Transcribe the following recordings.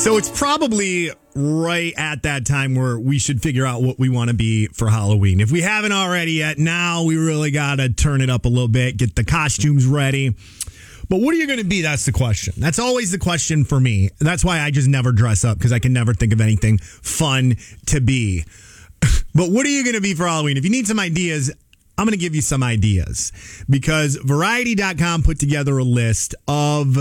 So it's probably right at that time where we should figure out what we want to be for Halloween. If we haven't already yet, now we really got to turn it up a little bit, get the costumes ready. But what are you going to be? That's the question. That's always the question for me. That's why I just never dress up, because I can never think of anything fun to be. But what are you going to be for Halloween? If you need some ideas, I'm going to give you some ideas, because Variety.com put together a list of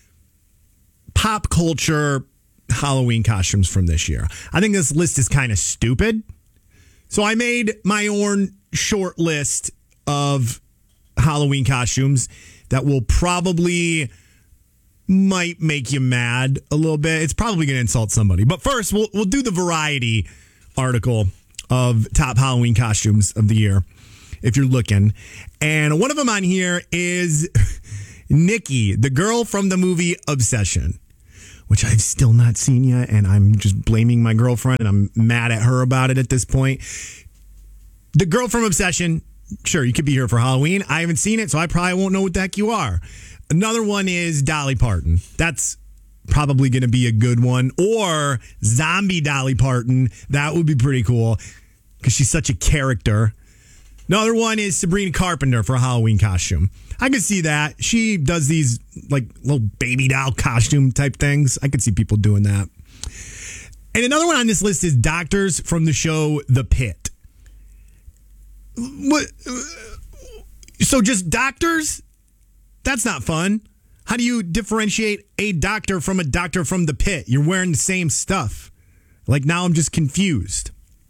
pop culture Halloween costumes from this year. I think this list is kind of stupid. So I made my own short list of Halloween costumes that will probably might make you mad a little bit. It's probably going to insult somebody. But first, we'll do the Variety article of top Halloween costumes of the year, if you're looking. And one of them on here is Nikki, the girl from the movie Obsession, which I've still not seen yet, and I'm just blaming my girlfriend, and I'm mad at her about it at this point. The girl from Obsession, sure, you could be here for Halloween. I haven't seen it, so I probably won't know what the heck you are. Another one is Dolly Parton. That's probably going to be a good one. Or zombie Dolly Parton. That would be pretty cool, because she's such a character. Another one is Sabrina Carpenter for a Halloween costume. I could see that. She does these like little baby doll costume type things. I could see people doing that. And another one on this list is doctors from the show The Pit. What? So just doctors? That's not fun. How do you differentiate a doctor from a doctor from The Pit? You're wearing the same stuff. Like, now I'm just confused.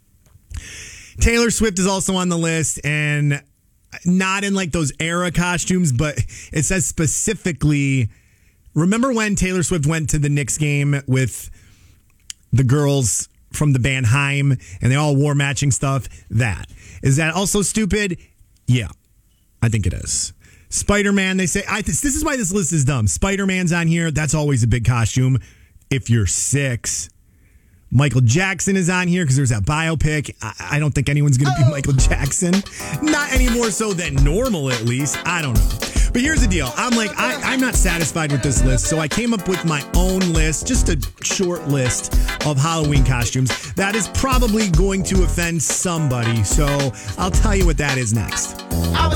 Taylor Swift is also on the list, and not in like those era costumes, but it says specifically, remember when Taylor Swift went to the Knicks game with the girls from the band Haim and they all wore matching stuff? Is that also stupid? Yeah, I think it is. Spider-Man, they say, this is why this list is dumb. Spider-Man's on here. That's always a big costume if you're 6. Michael Jackson is on here because there's that biopic. I don't think anyone's going to be Michael Jackson. Not any more so than normal, at least. I don't know. But here's the deal. I'm not satisfied with this list, so I came up with my own list, just a short list of Halloween costumes that is probably going to offend somebody. So I'll tell you what that is next.